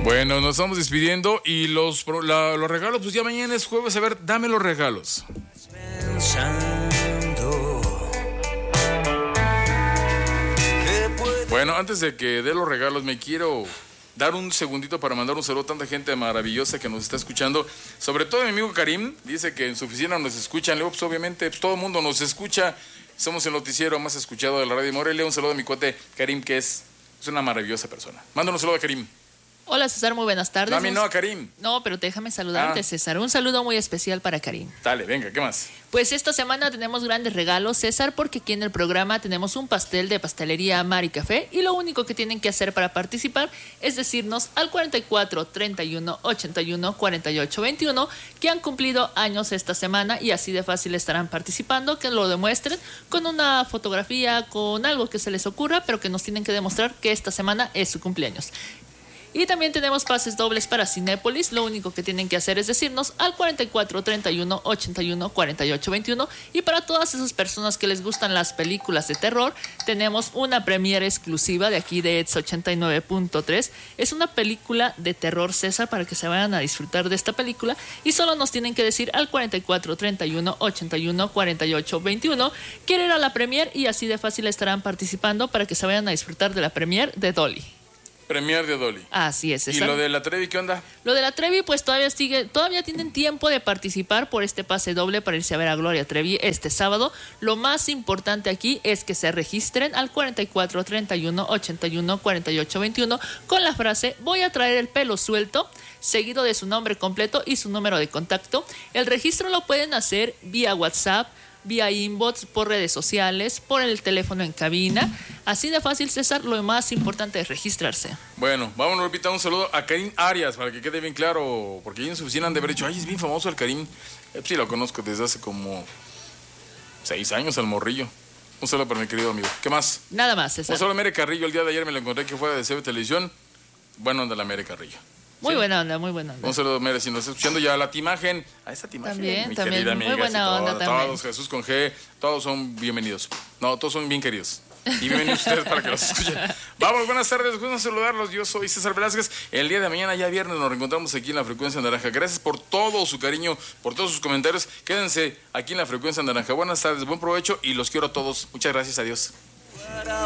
Bueno, nos estamos despidiendo y los regalos, pues ya mañana es jueves. A ver, dame los regalos. Bueno, antes de que dé los regalos, me quiero dar un segundito para mandar un saludo a tanta gente maravillosa que nos está escuchando. Sobre todo mi amigo Karim, dice que en su oficina nos escuchan. Luego, pues, obviamente, pues, todo el mundo nos escucha. Somos el noticiero más escuchado de la radio Morelia. Un saludo a mi cuate Karim, que es una maravillosa persona. Mándanos un saludo a Karim. Hola César, muy buenas tardes. No, a mí no, a Karim. No, pero déjame saludarte, César. Un saludo muy especial para Karim. Dale, venga, ¿qué más? Pues esta semana tenemos grandes regalos, César, porque aquí en el programa tenemos un pastel de pastelería Mar y Café y lo único que tienen que hacer para participar es decirnos al 44 31 81 48 21 que han cumplido años esta semana y así de fácil estarán participando, que lo demuestren con una fotografía, con algo que se les ocurra, pero que nos tienen que demostrar que esta semana es su cumpleaños. Y también tenemos pases dobles para Cinépolis. Lo único que tienen que hacer es decirnos al 44 31 81 48 21. Y para todas esas personas que les gustan las películas de terror, tenemos una premiere exclusiva de aquí de ETS 89.3. Es una película de terror, César, para que se vayan a disfrutar de esta película. Y solo nos tienen que decir al 44 31 81 48 21 quiero ir a la premiere, y así de fácil estarán participando para que se vayan a disfrutar de la premiere de Dolly. Premier de Dolly. Así es, César. ¿Y lo de la Trevi qué onda? Lo de la Trevi, pues todavía tienen tiempo de participar por este pase doble para irse a ver a Gloria Trevi este sábado. Lo más importante aquí es que se registren al 44 31 81 48 21 con la frase "voy a traer el pelo suelto", seguido de su nombre completo y su número de contacto. El registro lo pueden hacer vía WhatsApp, vía inbox, por redes sociales, por el teléfono en cabina. Así de fácil, César, lo más importante es registrarse. Bueno, vámonos, repita, un saludo a Karim Arias, para que quede bien claro, porque ahí en su oficina han de haber dicho, ay, es bien famoso el Karim. Sí, lo conozco desde hace como 6 años, al morrillo. Un saludo para mi querido amigo. ¿Qué más? Nada más, César. Un saludo a Mere Carrillo, el día de ayer me lo encontré que fuera de CB Televisión. Bueno, anda la Mere Carrillo. Muy buena onda, muy buena onda. Un saludo, Mere, si nos está escuchando ya la Timagen. A esta Timagen, también, mi también, querida amiga. muy buena onda también. Todos, Jesús con G, todos son bienvenidos. No, todos son bien queridos. Y bienvenidos ustedes para que los escuchen. Vamos, buenas tardes, gusto saludarlos. Yo soy César Velázquez. El día de mañana, ya viernes, nos reencontramos aquí en la Frecuencia Naranja. Gracias por todo su cariño, por todos sus comentarios. Quédense aquí en la Frecuencia Naranja. Buenas tardes, buen provecho y los quiero a todos. Muchas gracias, adiós.